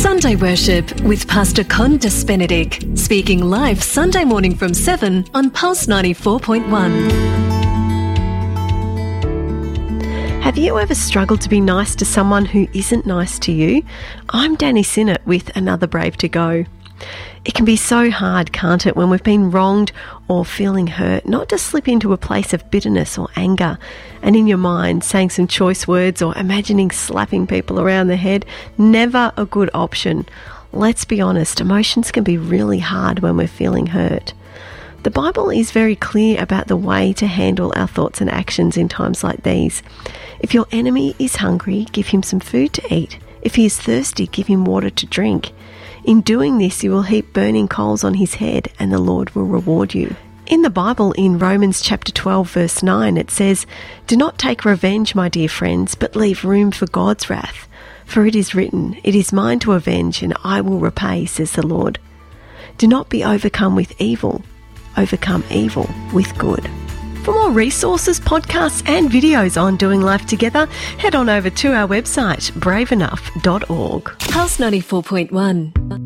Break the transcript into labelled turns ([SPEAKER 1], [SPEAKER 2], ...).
[SPEAKER 1] Sunday Worship with Pastor Condas Benedict, speaking live Sunday morning from 7 on Pulse 94.1.
[SPEAKER 2] Have you ever struggled to be nice to someone who isn't nice to you? I'm Danny Sinnott with Another Brave to Go. It can be so hard, can't it, when we've been wronged or feeling hurt, not to slip into a place of bitterness or anger, and in your mind saying some choice words or imagining slapping people around the head. Never a good option. Let's be honest, emotions can be really hard when we're feeling hurt. The Bible is very clear about the way to handle our thoughts and actions in times like these. If your enemy is hungry, give him some food to eat. If he is thirsty, give him water to drink. In doing this, you will heap burning coals on his head, and the Lord will reward you. In the Bible, in Romans chapter 12, verse 9, it says, "Do not take revenge, my dear friends, but leave room for God's wrath. For it is written, 'It is mine to avenge, and I will repay,' says the Lord. Do not be overcome with evil. Overcome evil with good." For more resources, podcasts and videos on doing life together, head on over to our website, braveenough.org.
[SPEAKER 1] Pulse 94.1.